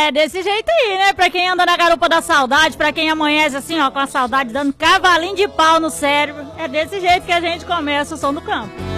É, desse jeito aí, né? Pra quem anda na garupa da saudade, pra quem amanhece assim, ó, com a saudade dando cavalinho de pau no cérebro, é desse jeito que a gente começa o Som do Campo.